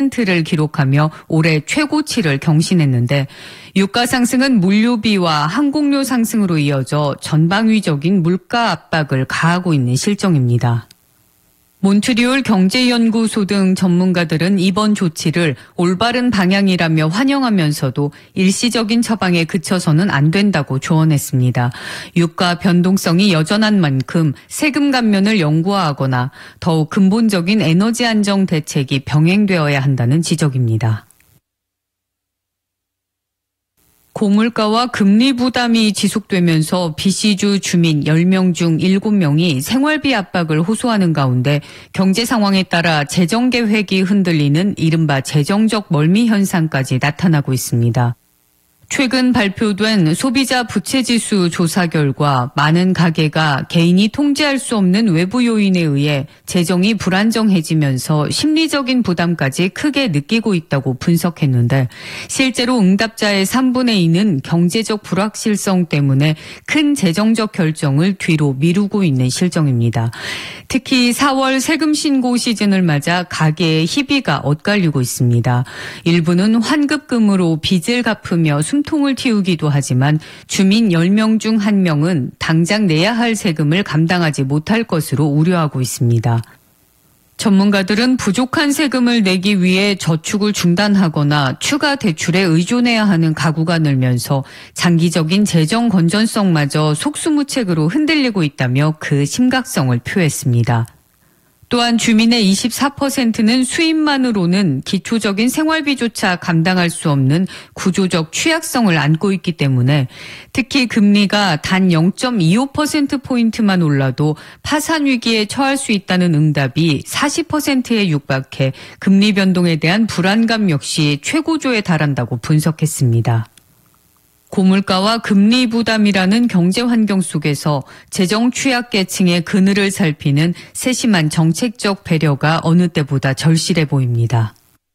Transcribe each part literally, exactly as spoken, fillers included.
퍼센트를 기록하며 올해 최고치를 경신했는데 유가 상승은 물류비와 항공료 상승으로 이어져 전방위적인 물가 압박을 가하고 있는 실정입니다. 몬트리올 경제연구소 등 전문가들은 이번 조치를 올바른 방향이라며 환영하면서도 일시적인 처방에 그쳐서는 안 된다고 조언했습니다. 유가 변동성이 여전한 만큼 세금 감면을 영구화하거나 더욱 근본적인 에너지 안정 대책이 병행되어야 한다는 지적입니다. 고물가와 금리 부담이 지속되면서 비씨주 주민 열 명 중 일곱 명이 생활비 압박을 호소하는 가운데 경제 상황에 따라 재정 계획이 흔들리는 이른바 재정적 멀미 현상까지 나타나고 있습니다. 최근 발표된 소비자 부채지수 조사 결과 많은 가계가 개인이 통제할 수 없는 외부 요인에 의해 재정이 불안정해지면서 심리적인 부담까지 크게 느끼고 있다고 분석했는데 실제로 응답자의 삼분의 이는 경제적 불확실성 때문에 큰 재정적 결정을 뒤로 미루고 있는 실정입니다. 특히 사월 세금 신고 시즌을 맞아 가계의 희비가 엇갈리고 있습니다. 일부는 환급금으로 빚을 갚으며 숨통을 틔우기도 하지만 주민 열 명 중 한 명은 당장 내야 할 세금을 감당하지 못할 것으로 우려하고 있습니다. 전문가들은 부족한 세금을 내기 위해 저축을 중단하거나 추가 대출에 의존해야 하는 가구가 늘면서 장기적인 재정 건전성마저 속수무책으로 흔들리고 있다며 그 심각성을 표했습니다. 또한 주민의 이십사 퍼센트는 수입만으로는 기초적인 생활비조차 감당할 수 없는 구조적 취약성을 안고 있기 때문에 특히 금리가 단 영 점 이오 퍼센트포인트만 올라도 파산 위기에 처할 수 있다는 응답이 사십 퍼센트에 육박해 금리 변동에 대한 불안감 역시 최고조에 달한다고 분석했습니다. 고물가와 금리 부담이라는 경제 환경 속에서 재정 취약계층의 그늘을 살피는 세심한 정책적 배려가 어느 때보다 절실해 보입니다.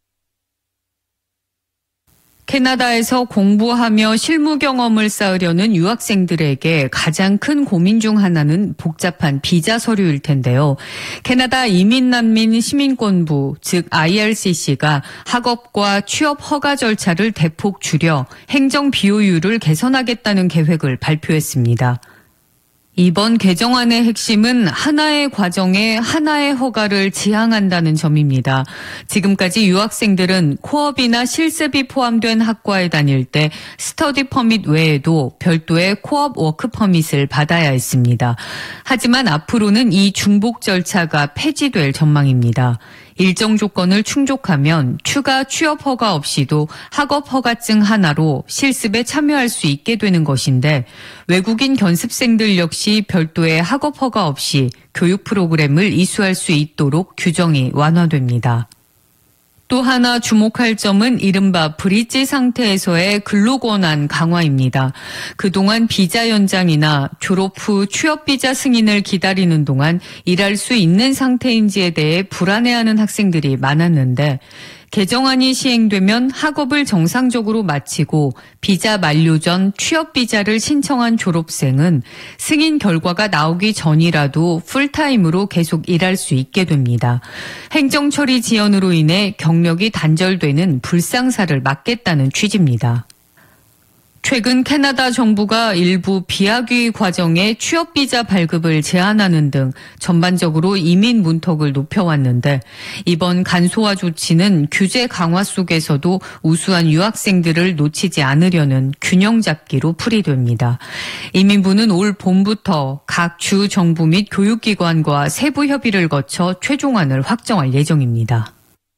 캐나다에서 공부하며 실무 경험을 쌓으려는 유학생들에게 가장 큰 고민 중 하나는 복잡한 비자 서류일 텐데요. 캐나다 이민난민 시민권부, 즉 아이알씨씨가 학업과 취업 허가 절차를 대폭 줄여 행정 비효율을 개선하겠다는 계획을 발표했습니다. 이번 개정안의 핵심은 하나의 과정에 하나의 허가를 지향한다는 점입니다. 지금까지 유학생들은 코업이나 실습이 포함된 학과에 다닐 때 스터디 퍼밋 외에도 별도의 코업 워크 퍼밋을 받아야 했습니다. 하지만 앞으로는 이 중복 절차가 폐지될 전망입니다. 일정 조건을 충족하면 추가 취업 허가 없이도 학업 허가증 하나로 실습에 참여할 수 있게 되는 것인데 외국인 견습생들 역시 별도의 학업 허가 없이 교육 프로그램을 이수할 수 있도록 규정이 완화됩니다. 또 하나 주목할 점은 이른바 브릿지 상태에서의 근로권한 강화입니다. 그동안 비자 연장이나 졸업 후 취업비자 승인을 기다리는 동안 일할 수 있는 상태인지에 대해 불안해하는 학생들이 많았는데 개정안이 시행되면 학업을 정상적으로 마치고 비자 만료 전 취업비자를 신청한 졸업생은 승인 결과가 나오기 전이라도 풀타임으로 계속 일할 수 있게 됩니다. 행정처리 지연으로 인해 경력이 단절되는 불상사를 막겠다는 취지입니다. 최근 캐나다 정부가 일부 비학위 과정에 취업비자 발급을 제한하는 등 전반적으로 이민 문턱을 높여왔는데 이번 간소화 조치는 규제 강화 속에서도 우수한 유학생들을 놓치지 않으려는 균형 잡기로 풀이됩니다. 이민부는 올 봄부터 각 주 정부 및 교육기관과 세부 협의를 거쳐 최종안을 확정할 예정입니다.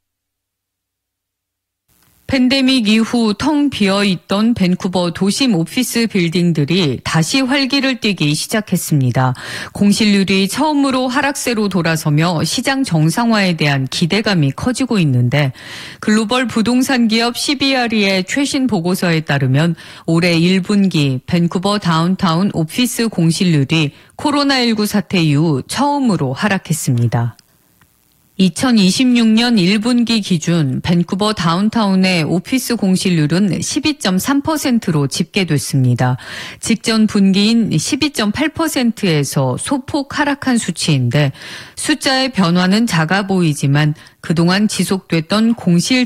팬데믹 이후 텅 비어있던 밴쿠버 도심 오피스 빌딩들이 다시 활기를 띠기 시작했습니다. 공실률이 처음으로 하락세로 돌아서며 시장 정상화에 대한 기대감이 커지고 있는데 글로벌 부동산 기업 씨비알이의 최신 보고서에 따르면 올해 일 분기 밴쿠버 다운타운 오피스 공실률이 코로나십구 사태 이후 처음으로 하락했습니다. 이천이십육 년 일 분기 기준 밴쿠버 다운타운의 오피스 공실률은 십이 점 삼 퍼센트로 집계됐습니다. 직전 분기인 십이 점 팔 퍼센트에서 소폭 하락한 수치인데 숫자의 변화는 작아 보이지만 그동안 지속됐던 공실